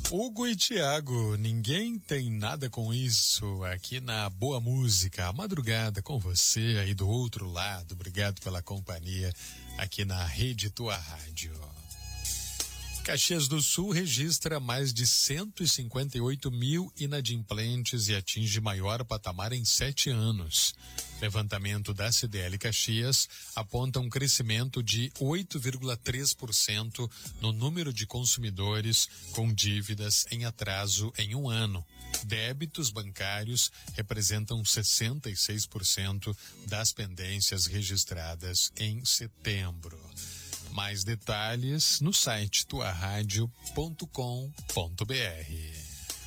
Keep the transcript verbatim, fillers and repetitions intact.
Hugo e Thiago, ninguém tem nada com isso, aqui na Boa Música, a madrugada com você aí do outro lado. Obrigado pela companhia aqui na Rede Tua Rádio. Caxias do Sul registra mais de cento e cinquenta e oito mil inadimplentes e atinge maior patamar em sete anos. Levantamento da C D L Caxias aponta um crescimento de oito vírgula três por cento no número de consumidores com dívidas em atraso em um ano. Débitos bancários representam sessenta e seis por cento das pendências registradas em setembro. Mais detalhes no site tua rádio ponto com ponto br.